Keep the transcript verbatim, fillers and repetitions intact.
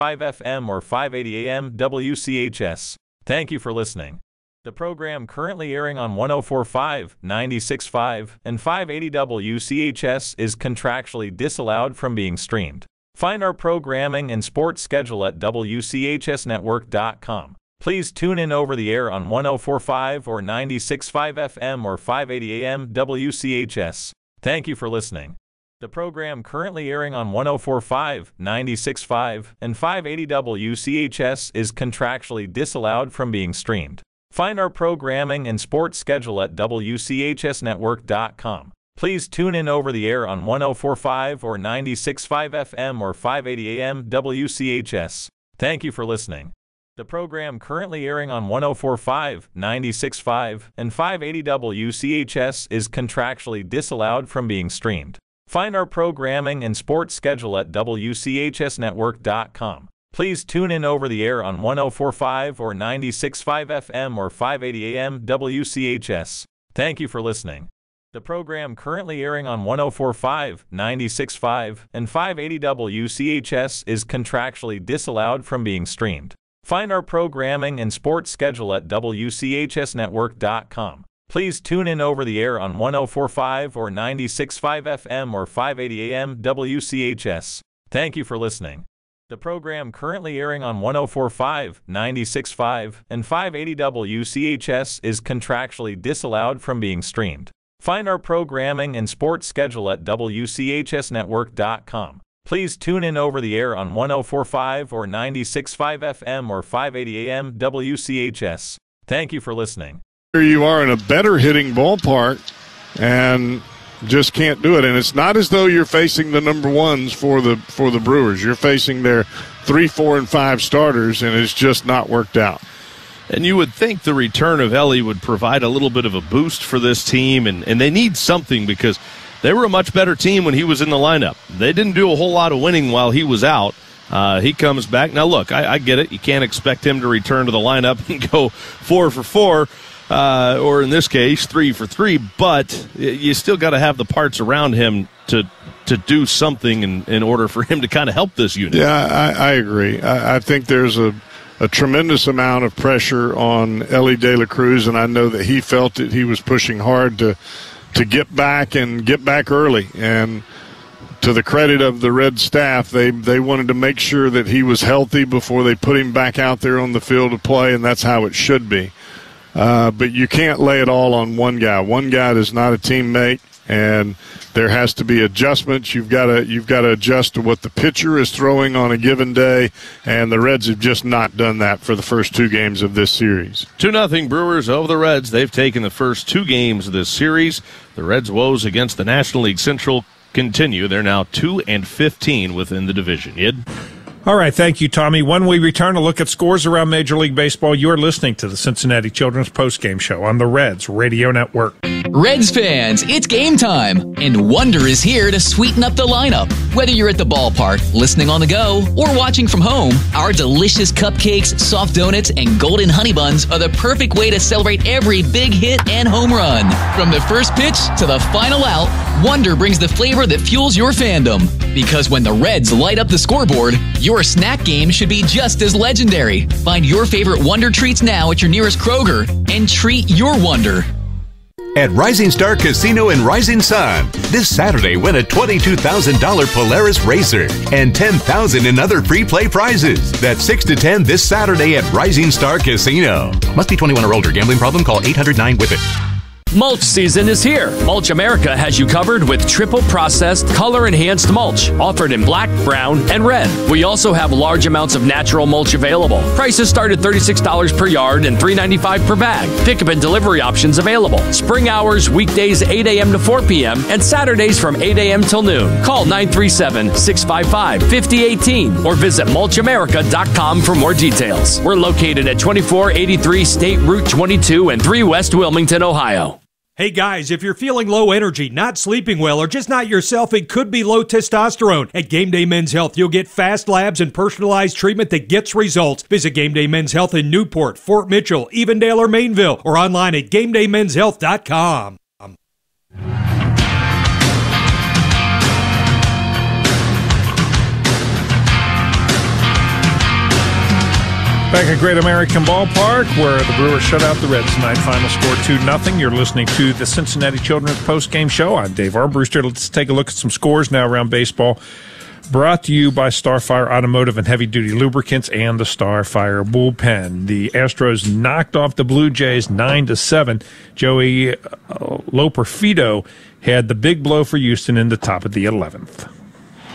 five F M or five eighty A M W C H S. Thank you for listening. The program currently airing on one oh four point five, ninety-six point five, and five eighty W C H S is contractually disallowed from being streamed. Find our programming and sports schedule at W C H S network dot com. Please tune in over the air on one oh four point five or ninety-six point five F M or five eighty A M W C H S. Thank you for listening. The program currently airing on one oh four point five, ninety-six point five, and five eighty W C H S is contractually disallowed from being streamed. Find our programming and sports schedule at W C H S network dot com. Please tune in over the air on one oh four point five or ninety-six point five F M or five eighty A M W C H S. Thank you for listening. The program currently airing on one oh four point five, ninety-six point five, and five eighty W C H S is contractually disallowed from being streamed. Find our programming and sports schedule at W C H S network dot com. Please tune in over the air on one oh four point five or ninety-six point five F M or five eighty A M W C H S. Thank you for listening. The program currently airing on one oh four point five, ninety-six point five, and five eighty W C H S is contractually disallowed from being streamed. Find our programming and sports schedule at W C H S network dot com. Please tune in over the air on one oh four point five or ninety-six point five F M or five eighty A M W C H S. Thank you for listening. The program currently airing on one oh four point five, ninety-six point five, and five eighty W C H S is contractually disallowed from being streamed. Find our programming and sports schedule at W C H S network dot com. Please tune in over the air on one oh four point five or ninety-six point five F M or five eighty A M W C H S. Thank you for listening. Here you are in a better hitting ballpark and just can't do it. And it's not as though you're facing the number ones for the for the Brewers. You're facing their three, four, and five starters, and it's just not worked out. And you would think the return of Elly would provide a little bit of a boost for this team, and, and they need something because they were a much better team when he was in the lineup. They didn't do a whole lot of winning while he was out. Uh, he comes back. Now, look, I, I get it. You can't expect him to return to the lineup and go four for four. Uh, or in this case, three for three, but you still got to have the parts around him to to do something in, in order for him to kind of help this unit. Yeah, I, I agree. I, I think there's a, a tremendous amount of pressure on Elly De La Cruz, and I know that he felt that he was pushing hard to to get back and get back early. And to the credit of the Red staff, they, they wanted to make sure that he was healthy before they put him back out there on the field to play, and that's how it should be. Uh, but you can't lay it all on one guy. One guy is not a teammate, and there has to be adjustments. You've got to you've got to adjust to what the pitcher is throwing on a given day, and the Reds have just not done that for the first two games of this series. two nothing Brewers over the Reds. They've taken the first two games of this series. The Reds' woes against the National League Central continue. They're now two and fifteen within the division. Yid? All right, thank you, Tommy. When we return to look at scores around Major League Baseball, you're listening to the Cincinnati Children's Postgame Show on the Reds Radio Network. Reds fans, it's game time, and Wonder is here to sweeten up the lineup. Whether you're at the ballpark, listening on the go, or watching from home, our delicious cupcakes, soft donuts, and golden honey buns are the perfect way to celebrate every big hit and home run. From the first pitch to the final out, Wonder brings the flavor that fuels your fandom. Because when the Reds light up the scoreboard, your snack game should be just as legendary. Find your favorite Wonder treats now at your nearest Kroger and treat your Wonder. At Rising Star Casino in Rising Sun, this Saturday win a twenty-two thousand dollars Polaris Racer and ten thousand dollars in other free play prizes. That's six to ten this Saturday at Rising Star Casino. Must be twenty-one or older. Gambling problem? Call eight hundred nine with it. Mulch season is here. Mulch America has you covered with triple processed, color-enhanced mulch, offered in black, brown, and red. We also have large amounts of natural mulch available. Prices start at thirty-six dollars per yard and three dollars and ninety-five cents per bag. Pickup and delivery options available. Spring hours, weekdays eight a.m. to four p.m. and Saturdays from eight a.m. till noon. Call nine three seven, six five five, five oh one eight or visit mulch america dot com for more details. We're located at twenty-four eighty-three State Route twenty-two and three West Wilmington, Ohio. Hey guys, if you're feeling low energy, not sleeping well, or just not yourself, it could be low testosterone. At Game Day Men's Health, you'll get fast labs and personalized treatment that gets results. Visit Game Day Men's Health in Newport, Fort Mitchell, Evendale, or Mainville, or online at game day men's health dot com. Back at Great American Ballpark, where the Brewers shut out the Reds tonight. Final score two nothing. You're listening to the Cincinnati Children's Post-Game Show. I'm Dave Armbruster. Let's take a look at some scores now around baseball. Brought to you by Starfire Automotive and Heavy Duty Lubricants and the Starfire Bullpen. The Astros knocked off the Blue Jays nine to seven. Joey uh, Loperfido had the big blow for Houston in the top of the eleventh.